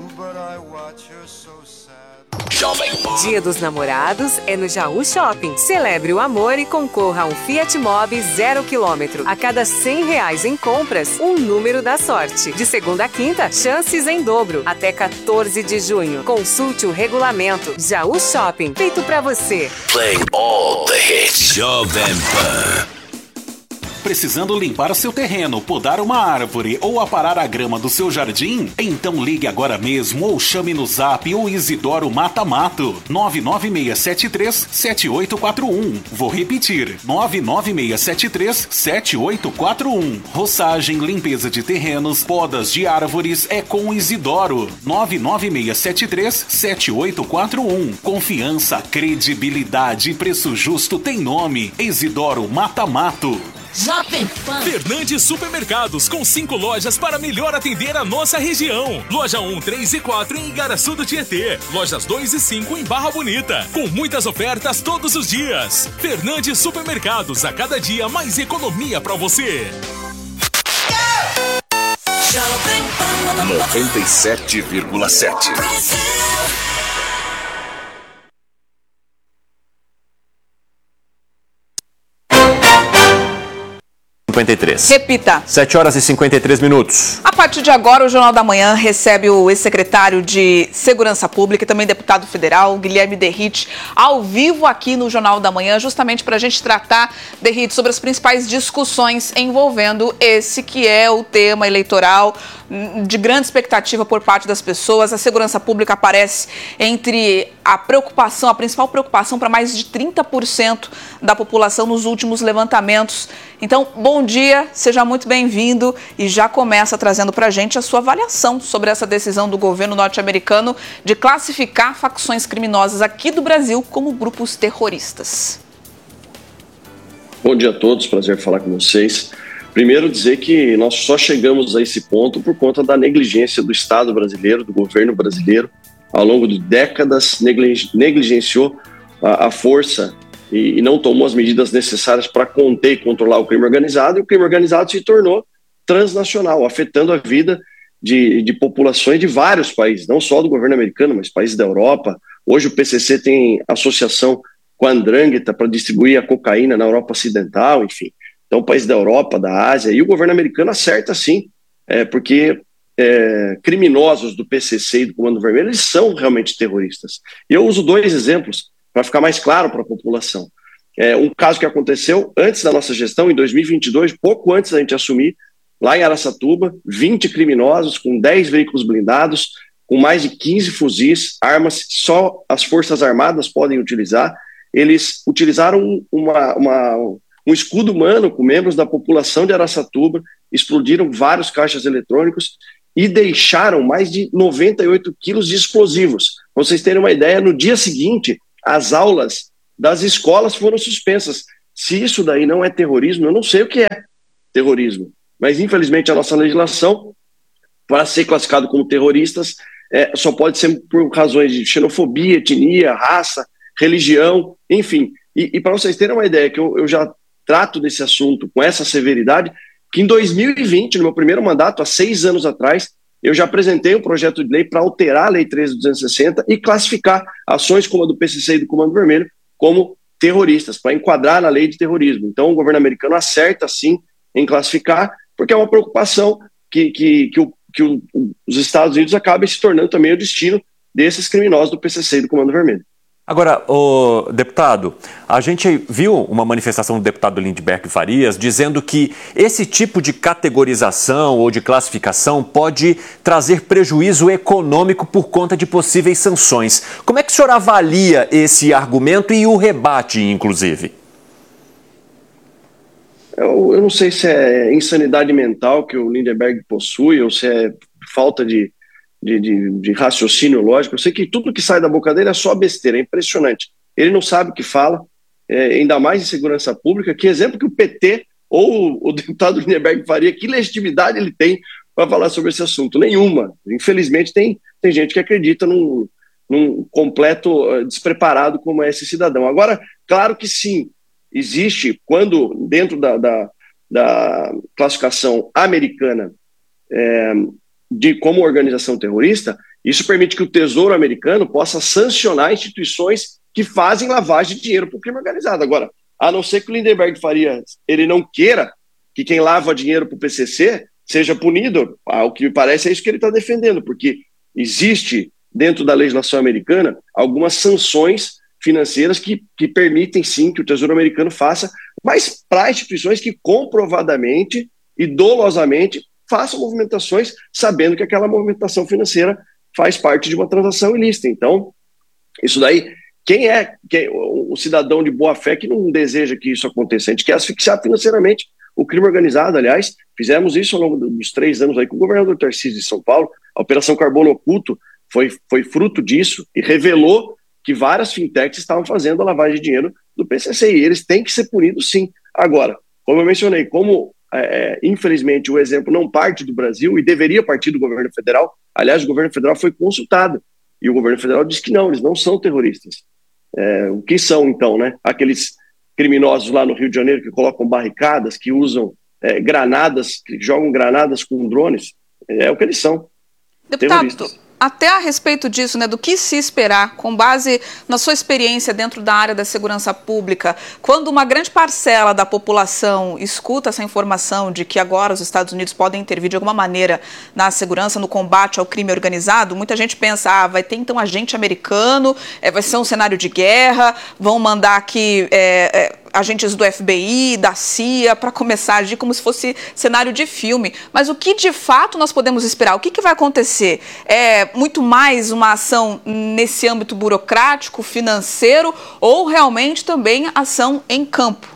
Dia dos Namorados é no Jaú Shopping. Celebre o amor e concorra a um Fiat Mobi zero quilômetro. A cada cem reais em compras, um número da sorte. De segunda a quinta, chances em dobro. Até quatorze de junho. Consulte o regulamento. Jaú Shopping, feito pra você. Playing all the hits. Jovem Pan. Precisando limpar seu terreno, podar uma árvore ou aparar a grama do seu jardim? Então ligue agora mesmo ou chame no Zap o Isidoro Mata Mato. nove nove seis sete três sete oito quatro um. Vou repetir, nove nove seis sete três sete oito quatro um. Roçagem, limpeza de terrenos, podas de árvores é com o Isidoro. nove nove seis sete três sete oito quatro um. Confiança, credibilidade e preço justo tem nome. Isidoro Mata Mato. Jovem Pan. Fernandes Supermercados, com cinco lojas para melhor atender a nossa região. Loja um, três e quatro em Igaraçu do Tietê. Lojas dois e cinco em Barra Bonita. Com muitas ofertas todos os dias. Fernandes Supermercados, a cada dia mais economia para você. noventa e sete vírgula sete. cinquenta e três. Repita. sete horas e cinquenta e três minutos. A partir de agora, o Jornal da Manhã recebe o ex-secretário de Segurança Pública e também deputado federal, Guilherme Derrite, ao vivo aqui no Jornal da Manhã, justamente para a gente tratar, Derrite, sobre as principais discussões envolvendo esse que é o tema eleitoral de grande expectativa por parte das pessoas. A segurança pública aparece entre a preocupação, a principal preocupação para mais de trinta por cento da população nos últimos levantamentos. Então, bom dia, seja muito bem-vindo e já começa trazendo para a gente a sua avaliação sobre essa decisão do governo norte-americano de classificar facções criminosas aqui do Brasil como grupos terroristas. Bom dia a todos, prazer falar com vocês. Primeiro dizer que nós só chegamos a esse ponto por conta da negligência do Estado brasileiro, do governo brasileiro. Ao longo de décadas negligenciou a, a força e, e não tomou as medidas necessárias para conter e controlar o crime organizado, e o crime organizado se tornou transnacional, afetando a vida de, de populações de vários países, não só do governo americano, mas países da Europa. Hoje o P C C tem associação com a Andrangheta para distribuir a cocaína na Europa Ocidental, enfim. Então, países da Europa, da Ásia, e o governo americano acerta sim, é, porque é, criminosos do P C C e do Comando Vermelho, eles são realmente terroristas. E eu uso dois exemplos para ficar mais claro para a população. É, um caso que aconteceu antes da nossa gestão, em dois mil e vinte e dois, pouco antes da gente assumir, lá em Araçatuba, vinte criminosos com dez veículos blindados, com mais de quinze fuzis, armas que só as Forças Armadas podem utilizar. Eles utilizaram uma... uma um escudo humano com membros da população de Araçatuba, explodiram vários caixas eletrônicos e deixaram mais de noventa e oito quilos de explosivos. Pra vocês terem uma ideia, no dia seguinte, as aulas das escolas foram suspensas. Se isso daí não é terrorismo, eu não sei o que é terrorismo. Mas, infelizmente, a nossa legislação, para ser classificado como terroristas, é, só pode ser por razões de xenofobia, etnia, raça, religião, enfim. E, e para vocês terem uma ideia, que eu, eu já trato desse assunto com essa severidade, que em dois mil e vinte, no meu primeiro mandato, há seis anos atrás, eu já apresentei um projeto de lei para alterar a Lei treze mil duzentos e sessenta e classificar ações como a do P C C e do Comando Vermelho como terroristas, para enquadrar na lei de terrorismo. Então o governo americano acerta sim em classificar, porque é uma preocupação que, que, que, o, que o, os Estados Unidos acabem se tornando também o destino desses criminosos do P C C e do Comando Vermelho. Agora, o deputado, a gente viu uma manifestação do deputado Lindbergh Farias dizendo que esse tipo de categorização ou de classificação pode trazer prejuízo econômico por conta de possíveis sanções. Como é que o senhor avalia esse argumento e o rebate, inclusive? Eu, eu não sei se é insanidade mental que o Lindbergh possui ou se é falta de... De, de, de raciocínio lógico. Eu sei que tudo que sai da boca dele é só besteira, é impressionante. Ele não sabe o que fala, é, ainda mais em segurança pública. Que exemplo que o P T ou o, o deputado Lindbergh faria, que legitimidade ele tem para falar sobre esse assunto? Nenhuma. Infelizmente tem, tem gente que acredita num, num completo uh, despreparado como é esse cidadão. Agora, claro que sim, existe, quando dentro da, da, da classificação americana é, de como organização terrorista, isso permite que o Tesouro americano possa sancionar instituições que fazem lavagem de dinheiro para o crime organizado. Agora, a não ser que o Lindbergh Farias ele não queira que quem lava dinheiro para o P C C seja punido, ao que me parece é isso que ele está defendendo, porque existe dentro da legislação americana algumas sanções financeiras que, que permitem sim que o Tesouro americano faça, mas para instituições que comprovadamente e dolosamente façam movimentações sabendo que aquela movimentação financeira faz parte de uma transação ilícita. Então, isso daí, quem é, quem, o cidadão de boa fé que não deseja que isso aconteça? A gente quer asfixiar financeiramente o crime organizado. Aliás, fizemos isso ao longo dos três anos aí com o governador Tarcísio de São Paulo. A Operação Carbono Oculto foi, foi fruto disso e revelou que várias fintechs estavam fazendo a lavagem de dinheiro do P C C e eles têm que ser punidos sim. Agora, como eu mencionei, como é, infelizmente o exemplo não parte do Brasil e deveria partir do governo federal, aliás, o governo federal foi consultado e o governo federal disse que não, eles não são terroristas. É, o que são então, né? Aqueles criminosos lá no Rio de Janeiro que colocam barricadas, que usam é, granadas, que jogam granadas com drones, é o que eles são. Deputado, até a respeito disso, né, do que se esperar, com base na sua experiência dentro da área da segurança pública, quando uma grande parcela da população escuta essa informação de que agora os Estados Unidos podem intervir de alguma maneira na segurança, no combate ao crime organizado, muita gente pensa, ah, vai ter então agente americano, é, vai ser um cenário de guerra, vão mandar aqui é, é, agentes do F B I, da C I A, para começar a agir como se fosse cenário de filme. Mas o que de fato nós podemos esperar? O que, que vai acontecer? É muito mais uma ação nesse âmbito burocrático, financeiro, ou realmente também ação em campo?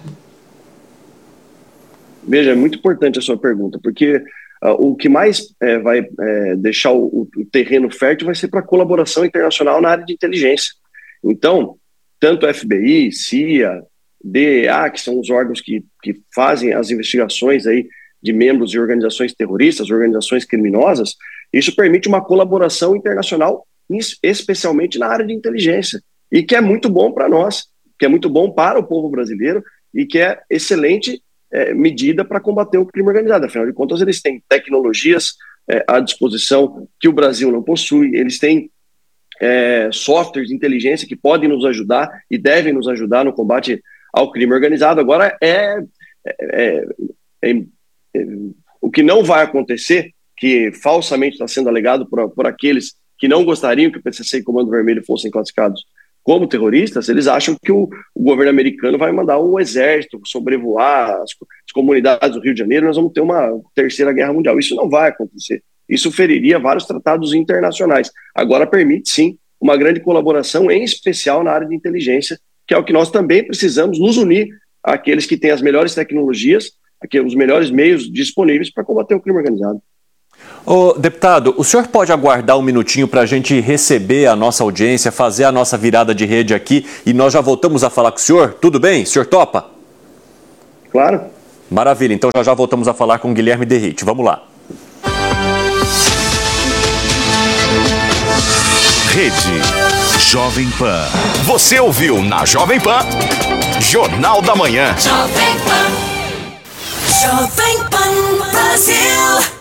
Veja, é muito importante a sua pergunta, porque uh, o que mais é, vai é, deixar o, o terreno fértil vai ser para a colaboração internacional na área de inteligência. Então, tanto F B I, C I A, D E A, que são os órgãos que, que fazem as investigações aí de membros de organizações terroristas, organizações criminosas, isso permite uma colaboração internacional, especialmente na área de inteligência, e que é muito bom para nós, que é muito bom para o povo brasileiro e que é excelente é, medida para combater o crime organizado. Afinal de contas, eles têm tecnologias é, à disposição que o Brasil não possui, eles têm é, softwares de inteligência que podem nos ajudar e devem nos ajudar no combate ao crime organizado. Agora, é, é, é, é o que não vai acontecer, que falsamente está sendo alegado por, por aqueles que não gostariam que o P C C e Comando Vermelho fossem classificados como terroristas, eles acham que o, o governo americano vai mandar um exército sobrevoar as, as comunidades do Rio de Janeiro, nós vamos ter uma terceira guerra mundial. Isso não vai acontecer. Isso feriria vários tratados internacionais. Agora permite, sim, uma grande colaboração, em especial na área de inteligência, que é o que nós também precisamos nos unir àqueles que têm as melhores tecnologias, os melhores meios disponíveis para combater o crime organizado. Ô, deputado, o senhor pode aguardar um minutinho para a gente receber a nossa audiência, fazer a nossa virada de rede aqui e nós já voltamos a falar com o senhor? Tudo bem? O senhor topa? Claro. Maravilha, então já já voltamos a falar com o Guilherme Derrite. Vamos lá. Rede Jovem Pan. Você ouviu na Jovem Pan, Jornal da Manhã. Jovem Pan. Jovem Pan Brasil.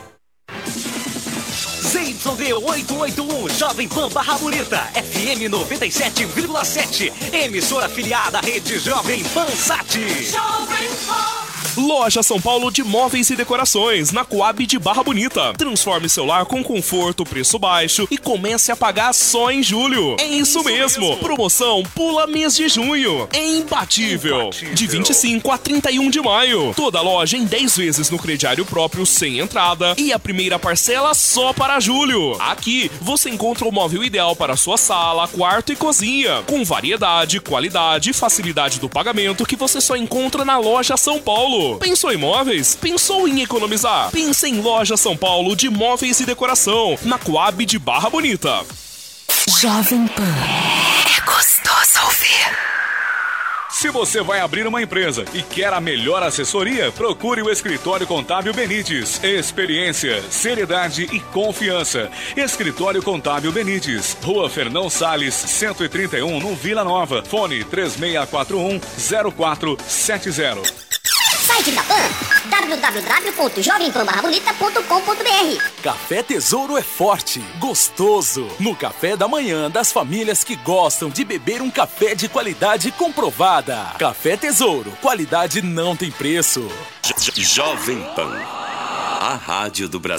Z Y D oitocentos e oitenta e um, Jovem Pan Barra Bonita, F M noventa e sete vírgula sete, emissora afiliada à rede Jovem Pan Sat. Jovem Pan. Loja São Paulo de Móveis e Decorações, na Coab de Barra Bonita. Transforme seu lar com conforto, preço baixo e comece a pagar só em julho. É isso mesmo. Promoção Pula Mês de Junho. É imbatível. De vinte e cinco a trinta e um de maio. Toda loja em dez vezes no crediário próprio sem entrada e a primeira parcela só para julho. Aqui você encontra o móvel ideal para sua sala, quarto e cozinha, com variedade, qualidade e facilidade do pagamento que você só encontra na Loja São Paulo. Pensou em móveis? Pensou em economizar? Pensa em Loja São Paulo de Móveis e Decoração, na Coab de Barra Bonita. Jovem Pan. É gostoso ouvir. Se você vai abrir uma empresa e quer a melhor assessoria, procure o Escritório Contábil Benites. Experiência, seriedade e confiança. Escritório Contábil Benites, Rua Fernão Salles, cento e trinta e um, no Vila Nova. Fone três seis quatro um, zero quatro sete zero. Site da Pan, w w w ponto jovem pan barra bonita ponto com ponto b r. Café Tesouro é forte, gostoso. No café da manhã das famílias que gostam de beber um café de qualidade comprovada. Café Tesouro, qualidade não tem preço. Jovem Pan, a rádio do Brasil.